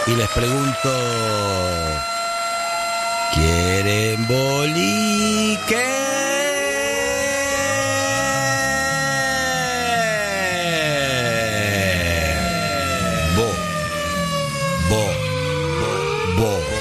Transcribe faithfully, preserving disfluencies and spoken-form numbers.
y les pregunto, ¿quieren bolique? Bo, bo, bo, bo.